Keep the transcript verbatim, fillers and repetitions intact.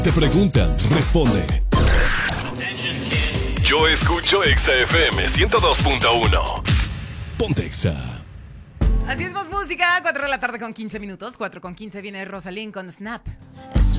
Te preguntan, responde. Yo escucho Exa F M ciento dos punto uno. Ponte Exa. Así es, más música. cuatro de la tarde con quince minutos. cuatro con quince viene Rosalín con Snap.